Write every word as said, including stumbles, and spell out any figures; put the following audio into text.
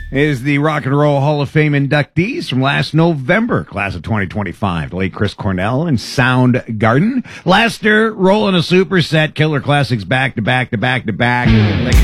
is the Rock and Roll Hall of Fame inductees from last November, class of twenty twenty-five. The late Chris Cornell and Soundgarden. Lester rolling a superset, Killer Classics back to back to back to back.